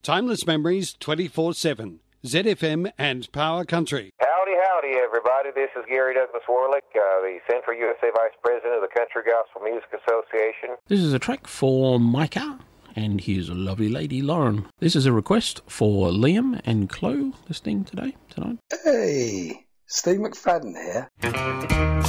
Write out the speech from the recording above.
Timeless memories 24/7. ZFM and Power Country. Howdy, howdy, everybody. This is Gary Douglas Warlick, the Central USA Vice President of the Country Gospel Music Association. This is a track for Micah and his lovely lady Lauren. This is a request for Liam and Chloe listening tonight. Hey, Steve McFadden here.